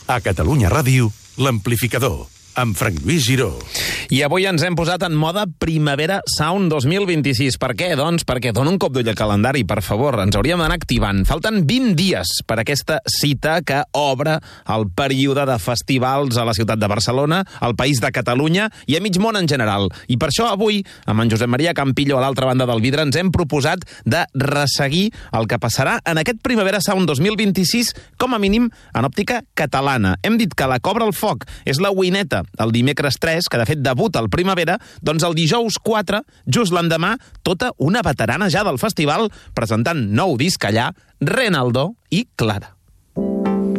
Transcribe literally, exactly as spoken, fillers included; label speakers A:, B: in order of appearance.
A: A Catalunya Ràdio, l'Amplificador, amb Frank Lluís Giró.
B: I avui ens hem posat en moda Primavera Sound dos mil vint-i-sis. Per què? Doncs perquè dona un cop d'ull al calendari, per favor. Ens hauríem d'anar activant. Falten vint dies per aquesta cita que obre el període de festivals a la ciutat de Barcelona, al País de Catalunya i a mig món en general. I per això avui, amb en Josep Maria Campillo a l'altra banda del vidre, ens hem proposat de resseguir el que passarà en aquest Primavera Sound dos mil vint-i-sis, com a mínim en òptica catalana. Hem dit que la Cobra al Foc és la Wineta el dimecres tres, que de fet debuta el Primavera, doncs el dijous quatre, just l'endemà, tota una veterana ja del festival, presentant nou disc allà, Renaldo i Clara.